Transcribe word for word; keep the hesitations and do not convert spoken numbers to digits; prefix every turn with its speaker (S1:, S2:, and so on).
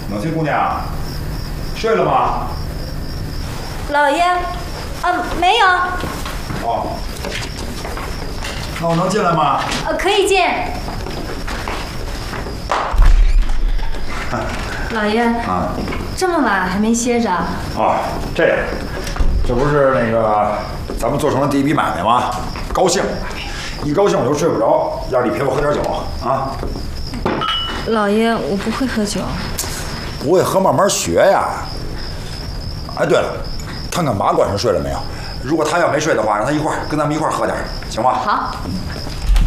S1: 冷清姑娘，睡了吗？
S2: 老爷，啊，没有。
S1: 哦，那我能进来吗？
S2: 呃，可以进。老爷，啊，这么晚还没歇着？
S1: 啊，这样，这不是那个咱们做成了第一笔买卖吗？高兴，一高兴我就睡不着，让你陪我喝点酒啊。
S2: 老爷，我不会喝酒。
S1: 不会喝慢慢学呀。哎，对了，看看马管事睡了没有？如果他要没睡的话，让他一块儿跟咱们一块儿喝点，行吗？
S2: 好。